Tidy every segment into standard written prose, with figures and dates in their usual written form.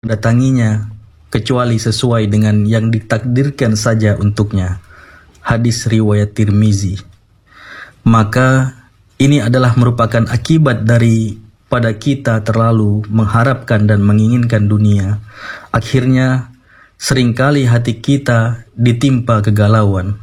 mendatanginya kecuali sesuai dengan yang ditakdirkan saja untuknya. Hadis riwayat Tirmizi. Maka ini adalah merupakan akibat daripada kita terlalu mengharapkan dan menginginkan dunia. Akhirnya seringkali hati kita ditimpa kegalauan.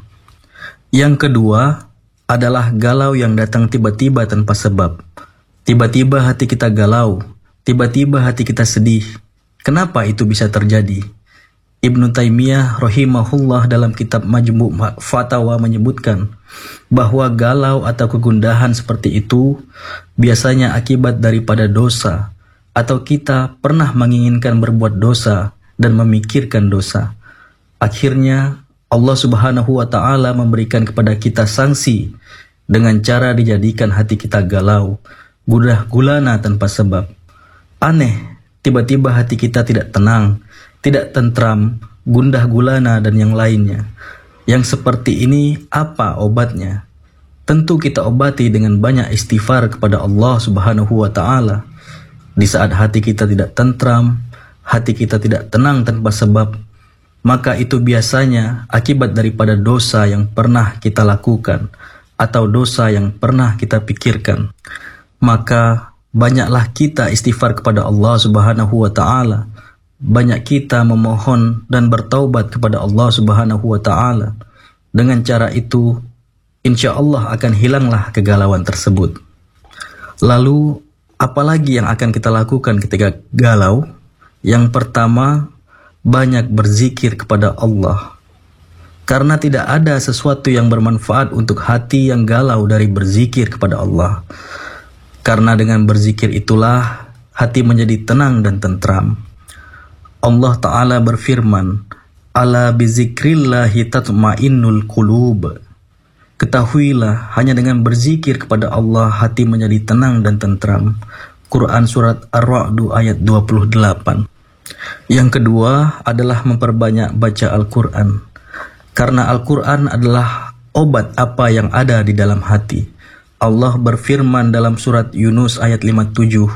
Yang kedua adalah galau yang datang tiba-tiba tanpa sebab. Tiba-tiba hati kita galau, tiba-tiba hati kita sedih. Kenapa itu bisa terjadi? Ibnu Taimiyah rahimahullah dalam kitab Majmu' Fatawa menyebutkan bahwa galau atau kegundahan seperti itu biasanya akibat daripada dosa, atau kita pernah menginginkan berbuat dosa dan memikirkan dosa. Akhirnya Allah Subhanahu wa Ta'ala memberikan kepada kita sanksi dengan cara dijadikan hati kita galau, gundah gulana tanpa sebab. Aneh, tiba-tiba hati kita tidak tenang, tidak tentram, gundah gulana dan yang lainnya. Yang seperti ini apa obatnya? Tentu kita obati dengan banyak istighfar kepada Allah Subhanahu wa Ta'ala. Di saat hati kita tidak tentram, hati kita tidak tenang tanpa sebab, maka itu biasanya akibat daripada dosa yang pernah kita lakukan atau dosa yang pernah kita pikirkan. Maka banyaklah kita istighfar kepada Allah Subhanahu wa Ta'ala. Banyak kita memohon dan bertaubat kepada Allah Subhanahu wa Ta'ala. Dengan cara itu, insya Allah akan hilanglah kegalauan tersebut. Lalu, apalagi yang akan kita lakukan ketika galau? Yang pertama, banyak berzikir kepada Allah. Karena tidak ada sesuatu yang bermanfaat untuk hati yang galau dari berzikir kepada Allah. Karena dengan berzikir itulah hati menjadi tenang dan tentram. Allah Ta'ala berfirman, Ala bizikrillahi tatma'innul qulub. Ketahuilah, hanya dengan berzikir kepada Allah hati menjadi tenang dan tentram. Quran Surat Ar-Ra'd ayat 28. Yang kedua adalah memperbanyak baca Al-Quran. Karena Al-Quran adalah obat apa yang ada di dalam hati. Allah berfirman dalam surat Yunus ayat 57,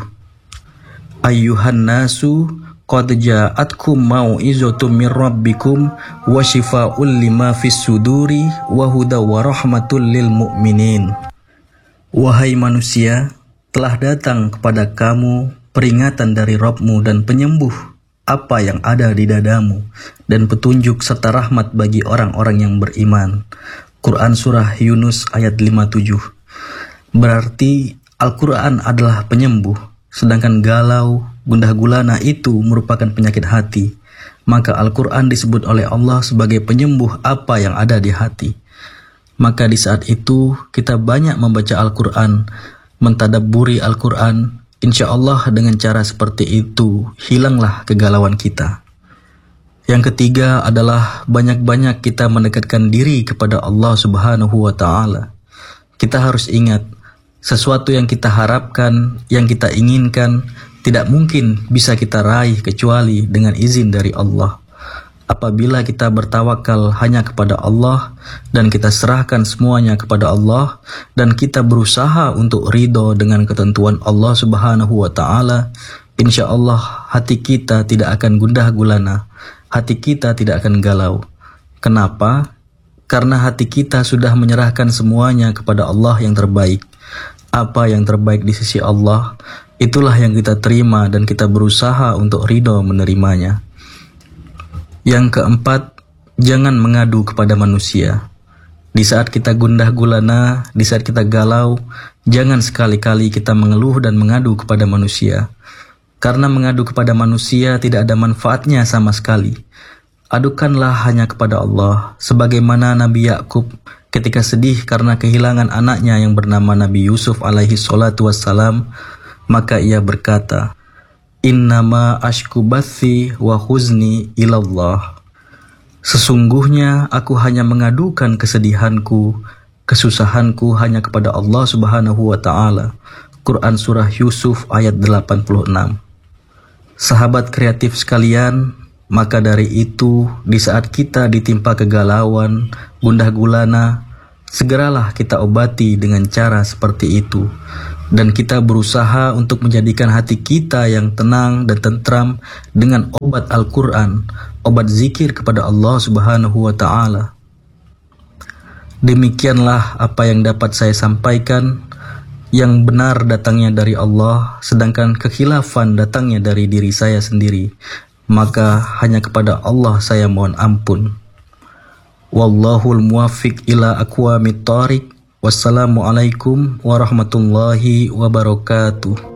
Ayyuhan nasu qad ja'atkum mau'izatum mir rabbikum wa shifaa'un lima fis suduri wa huda wa rahmatul lil mu'minin. Wahai manusia, telah datang kepada kamu peringatan dari Rabbmu dan penyembuh apa yang ada di dadamu dan petunjuk serta rahmat bagi orang-orang yang beriman. Quran Surah Yunus ayat 57. Berarti Al-Quran adalah penyembuh, sedangkan galau, gundah gulana itu merupakan penyakit hati. Maka Al-Quran disebut oleh Allah sebagai penyembuh apa yang ada di hati. Maka di saat itu kita banyak membaca Al-Quran, mentadabburi Al-Quran. Insya Allah dengan cara seperti itu hilanglah kegalauan kita. Yang ketiga adalah banyak-banyak kita mendekatkan diri kepada Allah Subhanahu wa Ta'ala. Kita harus ingat, sesuatu yang kita harapkan, yang kita inginkan, tidak mungkin bisa kita raih kecuali dengan izin dari Allah. Apabila kita bertawakal hanya kepada Allah dan kita serahkan semuanya kepada Allah dan kita berusaha untuk ridho dengan ketentuan Allah Subhanahu wa Ta'ala, insya Allah hati kita tidak akan gundah gulana, hati kita tidak akan galau. Kenapa? Karena hati kita sudah menyerahkan semuanya kepada Allah yang terbaik. Apa yang terbaik di sisi Allah, itulah yang kita terima dan kita berusaha untuk ridho menerimanya. Yang keempat, jangan mengadu kepada manusia. Di saat kita gundah gulana, di saat kita galau, jangan sekali-kali kita mengeluh dan mengadu kepada manusia. Karena mengadu kepada manusia tidak ada manfaatnya sama sekali. Adukanlah hanya kepada Allah, sebagaimana Nabi Yakub ketika sedih karena kehilangan anaknya yang bernama Nabi Yusuf alaihi salatu wassalam, maka ia berkata, Innama ashku bathi wa huzni ilallah. Sesungguhnya aku hanya mengadukan kesedihanku, kesusahanku hanya kepada Allah Subhanahu wa Ta'ala. Quran Surah Yusuf ayat 86. Sahabat kreatif sekalian, maka dari itu di saat kita ditimpa kegalauan, gundah gulana, segeralah kita obati dengan cara seperti itu. dan kita berusaha untuk menjadikan hati kita yang tenang dan tentram dengan obat Al-Quran, obat zikir kepada Allah Subhanahu wa Ta'ala. Demikianlah apa yang dapat saya sampaikan. Yang benar datangnya dari Allah, sedangkan kekhilafan datangnya dari diri saya sendiri. Maka hanya kepada Allah saya mohon ampun. Wallahul muwaffiq ila aqwamit thoriq. Wassalamualaikum warahmatullahi wabarakatuh.